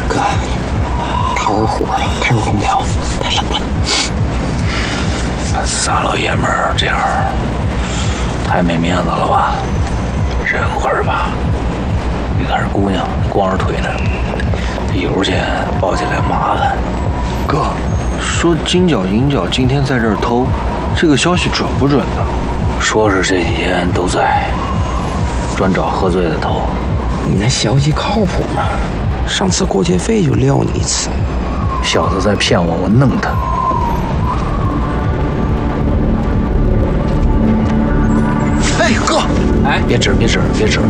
哥，烤会火，开个空调，太冷了。 仨老爷们儿这样太没面子了吧？忍会儿吧。你看这姑娘光着腿呢，油去抱起来麻烦。 哥，说金角银角今天在这儿偷，这个消息准不准呢？ 说是这几天都在，专找喝醉的偷。 你那消息靠谱吗？上次过节费就撂你一次。 小子在骗我，我弄他。 哎，哥， 哎，别指，别指，别指。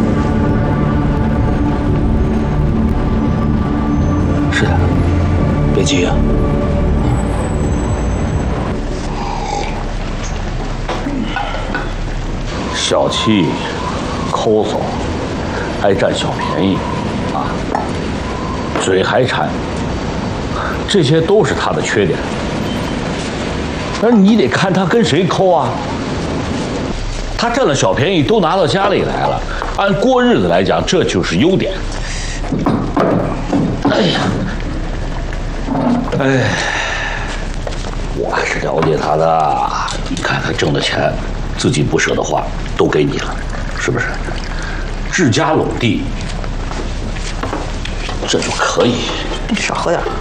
是的，别急啊。 小气、抠搜，爱占小便宜，啊，嘴还馋，这些都是他的缺点。而你得看他跟谁抠啊。他占了小便宜，都拿到家里来了，按过日子来讲，这就是优点。哎呀，哎，我是了解他的。你看他挣的钱，自己不舍得花，都给你了，是不是？治家拢地，这就可以。 你少喝点。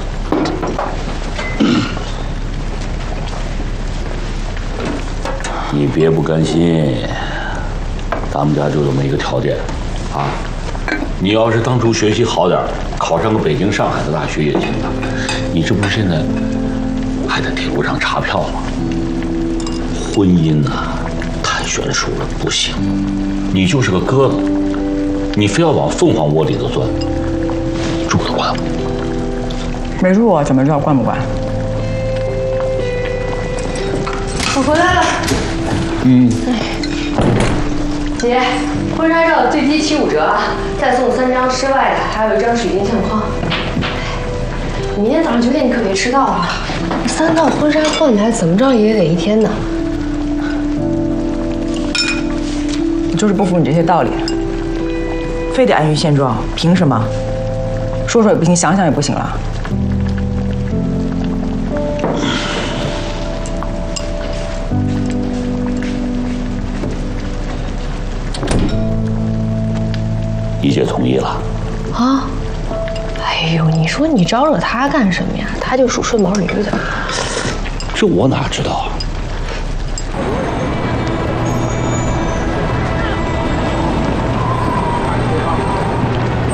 你别不甘心，咱们家就这么一个条件，啊，你要是当初学习好点，考上个北京、上海的大学也行啊。你这不是现在还在铁路上查票吗？婚姻呐，太悬殊了，不行。你就是个鸽子，你非要往凤凰窝里头钻，你住得惯吗？ 没住啊，怎么知道惯不惯？ 我回来了。姐，婚纱照最低75折啊，再送3张室外的，还有1张水晶相框。明天早上9点你可别迟到啊！3套婚纱换来怎么着也得1天呢。 我就是不服你这些道理，非得安于现状，凭什么？说说也不行，想想也不行了。 一姐同意了。 啊？哎呦，你说你招惹他干什么呀？他就属顺毛驴的。 这我哪知道啊？